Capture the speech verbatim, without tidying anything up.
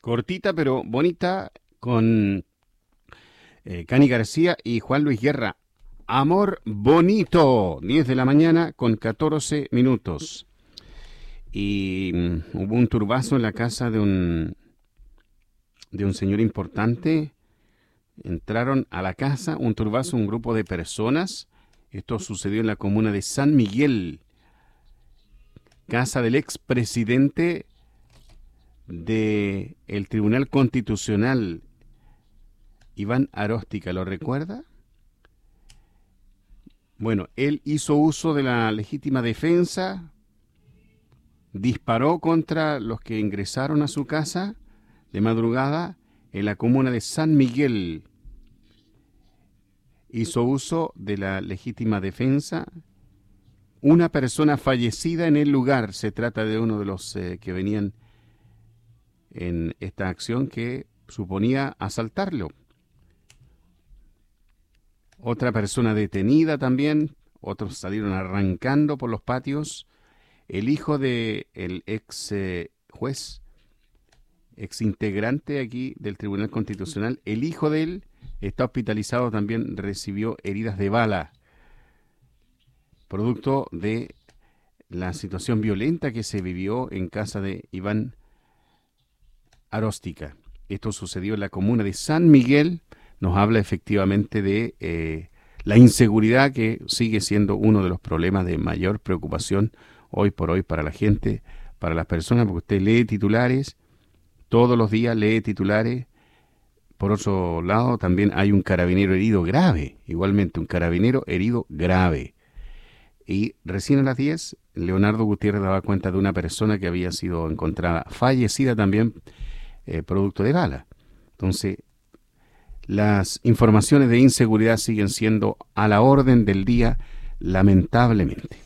Cortita pero bonita con eh, Cani García y Juan Luis Guerra. Amor bonito, diez de la mañana con catorce minutos. Y mm, hubo un turbazo en la casa de un, de un señor importante. Entraron a la casa, un turbazo, un grupo de personas. Esto sucedió en la comuna de San Miguel, casa del expresidente del Tribunal Constitucional, Iván Aróstica, ¿lo recuerda? Bueno, él hizo uso de la legítima defensa, disparó contra los que ingresaron a su casa de madrugada en la comuna de San Miguel. Hizo uso de la legítima defensa. Una persona fallecida en el lugar. Se trata de uno de los eh, que venían en esta acción que suponía asaltarlo. Otra persona detenida también. Otros salieron arrancando por los patios. El hijo del ex eh, juez, ex integrante aquí del Tribunal Constitucional, el hijo de él está hospitalizado, también recibió heridas de bala, producto de la situación violenta que se vivió en casa de Iván Aróstica. Esto sucedió en la comuna de San Miguel. Nos habla efectivamente de eh, la inseguridad, que sigue siendo uno de los problemas de mayor preocupación hoy por hoy para la gente, para las personas, porque usted lee titulares, todos los días lee titulares. Por otro lado, también hay un carabinero herido grave, igualmente un carabinero herido grave. Y recién a las diez, Leonardo Gutiérrez daba cuenta de una persona que había sido encontrada fallecida también, eh, producto de bala. Entonces, las informaciones de inseguridad siguen siendo a la orden del día, lamentablemente.